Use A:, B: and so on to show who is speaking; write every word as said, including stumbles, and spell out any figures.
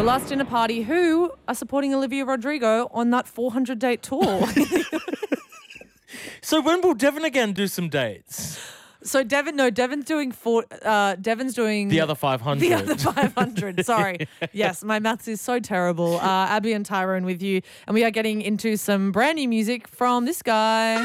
A: Last Dinner Party, who are supporting Olivia Rodrigo on that four hundred date tour.
B: So when will Devon again do some dates?
A: So Devon, no, Devon's doing four. Uh, Devon's doing
B: The other five hundred.
A: The other five hundred. Sorry. Yes, my maths is so terrible. Uh, Abby and Tyrone with you, and we are getting into some brand new music from this guy.